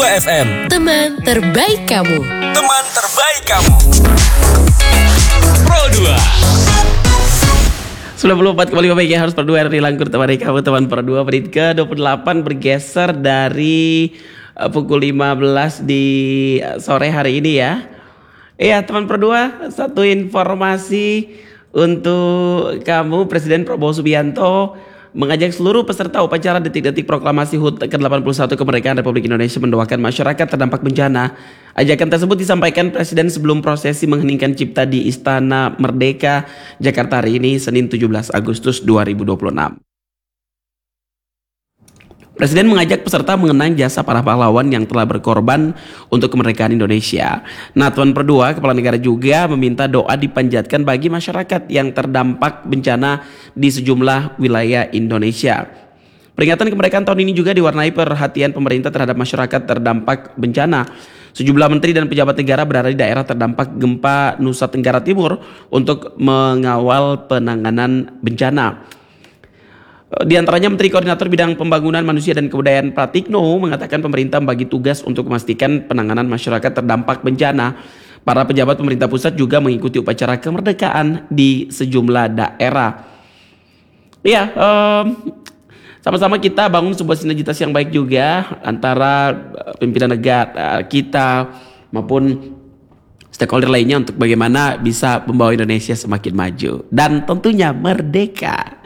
FM. Teman terbaik kamu. Teman terbaik kamu. Pro 2. 94,5 MHz Pro 2 RRI Langkur temani kamu teman Pro 2. Menit ke-28 bergeser dari pukul 15 di sore hari ini ya. Iya teman Pro 2, satu informasi untuk kamu. Presiden Prabowo Subianto mengajak seluruh peserta upacara detik-detik proklamasi HUT ke-81 kemerdekaan Republik Indonesia mendoakan masyarakat terdampak bencana. Ajakan tersebut disampaikan Presiden sebelum prosesi mengheningkan cipta di Istana Merdeka, Jakarta hari ini, Senin 17 Agustus 2026. Presiden mengajak peserta mengenang jasa para pahlawan yang telah berkorban untuk kemerdekaan Indonesia. Nah, Tuan Perdua, Kepala Negara juga meminta doa dipanjatkan bagi masyarakat yang terdampak bencana di sejumlah wilayah Indonesia. Peringatan kemerdekaan tahun ini juga diwarnai perhatian pemerintah terhadap masyarakat terdampak bencana. Sejumlah menteri dan pejabat negara berada di daerah terdampak gempa Nusa Tenggara Timur untuk mengawal penanganan bencana. Di antaranya Menteri Koordinator Bidang Pembangunan Manusia dan Kebudayaan Pratikno mengatakan pemerintah membagi tugas untuk memastikan penanganan masyarakat terdampak bencana. Para pejabat pemerintah pusat juga mengikuti upacara kemerdekaan di sejumlah daerah. Ya, sama-sama kita bangun sebuah sinergitas yang baik juga antara pimpinan negara kita maupun stakeholder lainnya untuk bagaimana bisa membawa Indonesia semakin maju dan tentunya merdeka.